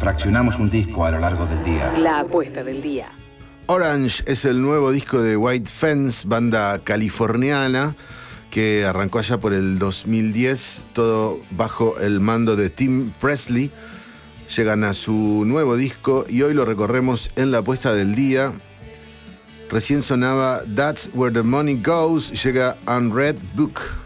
fraccionamos un disco a lo largo del día. La apuesta del día. Orange es el nuevo disco de White Fence, banda californiana que arrancó allá por el 2010, todo bajo el mando de Tim Presley. Llegan a su nuevo disco y hoy lo recorremos en la apuesta del día. Recién sonaba That's Where the Money Goes, llega Unread Book.